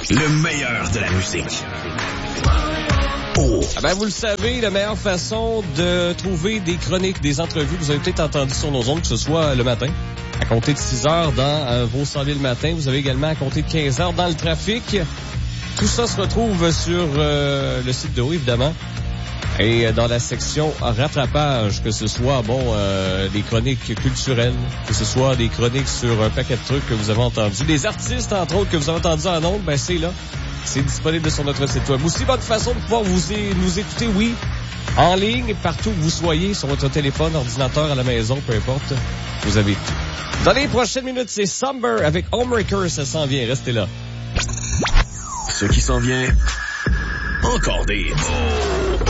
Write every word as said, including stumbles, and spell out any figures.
Le meilleur de la musique. Oh. Ah ben, vous le savez, la meilleure façon de trouver des chroniques, des entrevues, vous avez peut-être entendu sur nos ondes, que ce soit le matin, à compter de six heures dans euh, vos cent mille le matin. Vous avez également à compter de quinze heures dans le trafic. Tout ça se retrouve sur euh, le site de O, évidemment. Et dans la section rattrapage, que ce soit, bon, euh, des chroniques culturelles, que ce soit des chroniques sur un paquet de trucs que vous avez entendus, des artistes, entre autres, que vous avez entendus en ondes, ben c'est là. C'est disponible sur notre site web. Aussi, bonne façon de pouvoir vous é- nous écouter, oui, en ligne, partout où vous soyez, sur votre téléphone, ordinateur, à la maison, peu importe, vous avez tout. Dans les prochaines minutes, c'est Somber avec Homewrecker, ça s'en vient, restez là. Ce qui s'en vient, encore des... Oh.